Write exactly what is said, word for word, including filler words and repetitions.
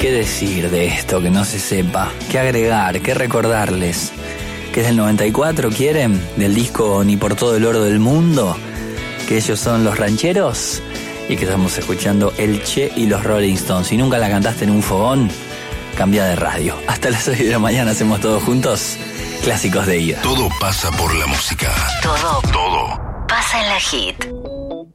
¿Qué decir de esto que no se sepa? ¿Qué agregar? ¿Qué recordarles? ¿Que es del noventa y cuatro, quieren? ¿Del disco Ni por todo el oro del mundo? ¿Que ellos son los rancheros? Y que estamos escuchando El Che y los Rolling Stones. Si nunca la cantaste en un fogón, cambia de radio. Hasta las seis de la mañana hacemos todos juntos Clásicos de Ida. Todo pasa por la música. Todo. Todo Pasa en la Hit.